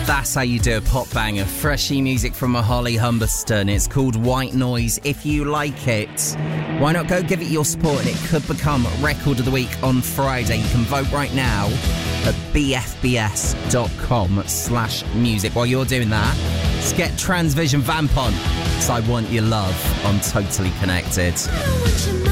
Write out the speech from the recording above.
That's how you do a pop banger. Freshy music from a Holly Humberston. It's called White Noise. If you like it, why not go give it your support, and it could become Record of the Week on Friday. You can vote right now at bfbs.com/music. While you're doing that, let's get Transvision Vamp on, because I Want Your Love on Totally Connected.